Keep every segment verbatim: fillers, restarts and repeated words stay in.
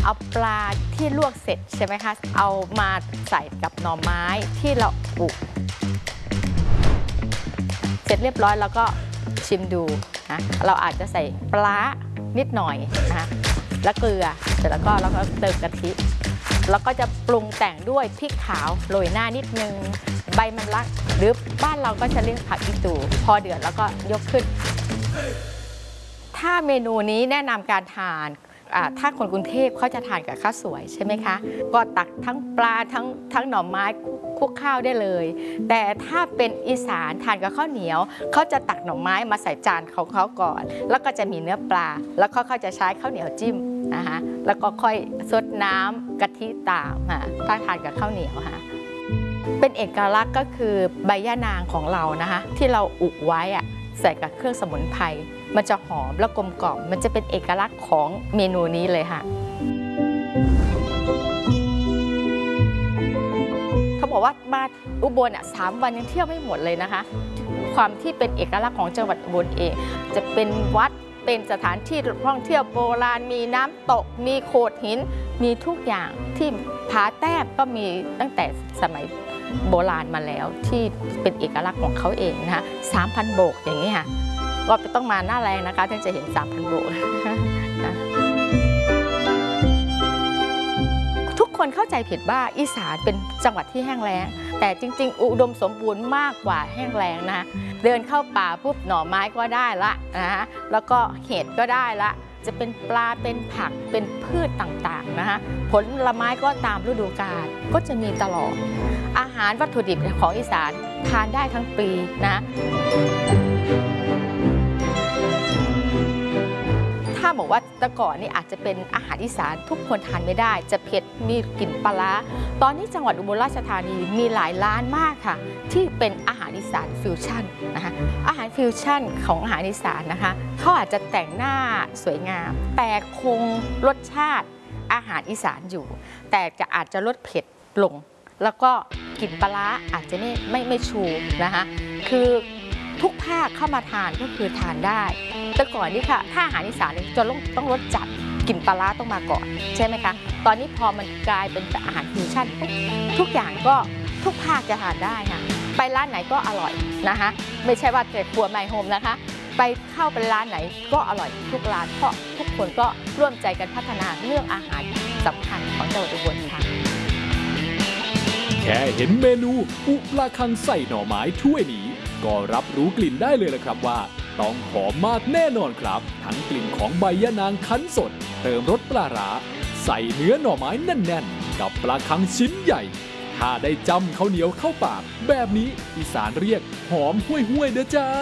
เอาปลาที่ลวกเสร็จใช่ไหมคะเอามาใส่กับหน่อไม้ที่เราอุเสร็จเรียบร้อยแล้วก็ชิมดูนะเราอาจจะใส่ปลานิดหน่อยนะแล้วเกลือเสร็จแล้วก็แล้วก็เติมกะทิแล้วก็จะปรุงแต่งด้วยพริกขาวโรยหน้านิดนึงใบมันลักหรือบ้านเราก็จะเรียกผักอีตูพอเดือดแล้วก็ยกขึ้นถ้าเมนูนี้แนะนำการทานถ้าคนกรุงเทพเขาจะทานกับข้าวสวยใช่ไหมคะก็ตักทั้งปลาทั้งทั้งหน่อไม้คลุกข้าวได้เลยแต่ถ้าเป็นอีสานทานกับข้าวเหนียวเขาจะตักหน่อไม้มาใส่จานของเขาก่อนแล้วก็จะมีเนื้อปลาแล้วเขาเขาจะใช้ข้าวเหนียวจิ้มนะคะแล้วก็ค่อยซดน้ำกะทิตามค่ะถ้าทานกับข้าวเหนียวค่ะเป็นเอกลักษณ์ก็คือใบย่านางของเรานะคะที่เราอุไว้อะใส่กับเครื่องสมุนไพรมันจะหอมและกลมกล่อมมันจะเป็นเอกลักษณ์ของเมนูนี้เลยค่ะเขาบอกว่ามาอุบลอ่ะสามวันยังเที่ยวไม่หมดเลยนะคะความที่เป็นเอกลักษณ์ของจังหวัดอุบลเองจะเป็นวัดเป็นสถานที่ท่องเที่ยวโบราณมีน้ำตกมีโขดหินมีทุกอย่างที่ผาแต้มก็มีตั้งแต่สมัยโบราณมาแล้วที่เป็นเอกลักษณ์ของเขาเองนะคะสามพันโบกอย่างนี้ค่ะก็ต้องมาหน้าแรงนะคะถึงจะเห็น สามพัน โบกทุกคนเข้าใจผิดว่าอีสานเป็นจังหวัดที่แห้งแล้งแต่จริงๆอุดมสมบูรณ์มากกว่าแห้งแล้งนะคะเดินเข้าป่าปุ๊บหน่อไม้ก็ได้ละนะคะแล้วก็เห็ดก็ได้ละจะเป็นปลาเป็นผักเป็นพืชต่างๆนะคะผลไม้ก็ตามฤดูกาลก็จะมีตลอดอาหารวัตถุดิบของอีสานทานได้ทั้งปีนะถ้าบอกว่าแต่ก่อนนี่อาจจะเป็นอาหารอีสานทุกคนทานไม่ได้จะเผ็ดมีกลิ่นปลาร้าตอนนี้จังหวัดอุบลราชธานีมีหลายร้านมากค่ะที่เป็นอาหารอีสานฟิวชั่นนะคะอาหารฟิวชั่นของอาหารอีสานนะคะเขาอาจจะแต่งหน้าสวยงามแต่คงรสชาติอาหารอีสานอยู่แต่จะอาจจะลดเผ็ดลงแล้วก็กลิ่นปลาร้าอาจจะไม่ไม่ไม่ชูนะคะคือทุกภาคเข้ามาทานก็คือทานได้แต่ก่อนนี่ค่ะถ้าอาหารอีสานจะต้องต้องรสจัดกลิ่นปลาร้าต้องมาก่อนใช่ไหมคะตอนนี้พอมันกลายเป็นอาหารฟิวชั่นทุกอย่างก็ทุกภาคจะทานได้ค่ะไปร้านไหนก็อร่อยนะคะไม่ใช่ว่าแต่ครัวไมโฮมนะคะไปเข้าเป็นร้านไหนก็อร่อยทุกร้านเพราะทุกคนก็ร่วมใจกันพัฒนาเรื่องอาหารสำคัญของจังหวัดอุบลค่ะแค่เห็นเมนูอุปลาคังใส่หน่อไม้ถ้วยนี้ก็รับรู้กลิ่นได้เลยละครับว่าต้องหอมมากแน่นอนครับทั้งกลิ่นของใบยะนางคั้นสดเติมรสปลาร้าใส่เนื้อหน่อไม้แน่นๆกับปลาคังชิ้นใหญ่ถ้าได้จำข้าวเหนียวเข้าปากแบบนี้อีสานเรียกหอมห้วยห้วยเด้อจ้า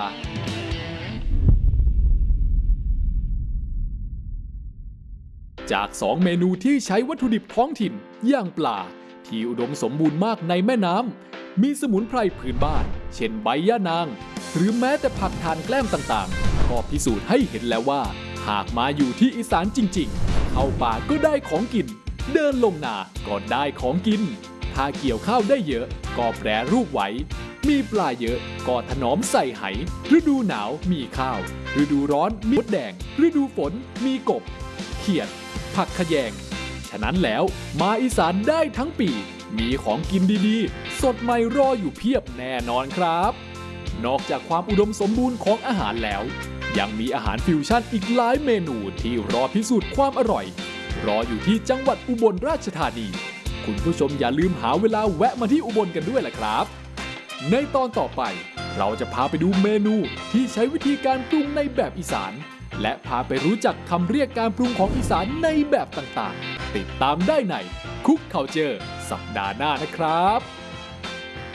จากสองเมนูที่ใช้วัตถุดิบท้องถิ่นอย่างปลาที่อุดมสมบูรณ์มากในแม่น้ำมีสมุนไพรพื้นบ้านเช่นใบย่านางหรือแม้แต่ผักทานแกล้มต่างๆก็พิสูจน์ให้เห็นแล้วว่าหากมาอยู่ที่อีสานจริงๆเข้าป่าก็ได้ของกินเดินลงนาก็ได้ของกินถ้าเกี่ยวข้าวได้เยอะก็แปรรูปไว้มีปลาเยอะก็ถนอมใส่ไหฤดูหนาวมีข้าวฤดูร้อนมีมดแดงฤดูฝนมีกบเขียดผักขะแยงฉะนั้นแล้วมาอีสานได้ทั้งปีมีของกินดีๆสดใหม่รออยู่เพียบแน่นอนครับนอกจากความอุดมสมบูรณ์ของอาหารแล้วยังมีอาหารฟิวชั่นอีกหลายเมนูที่รอพิสูจน์ความอร่อยรออยู่ที่จังหวัดอุบลราชธานีคุณผู้ชมอย่าลืมหาเวลาแวะมาที่อุบลกันด้วยล่ะครับในตอนต่อไปเราจะพาไปดูเมนูที่ใช้วิธีการปรุงในแบบอีสานและพาไปรู้จักคำเรียกการปรุงของอีสานในแบบต่างๆติดตามได้ในคุกเคาเจอร์สัปดาห์หน้านะครับ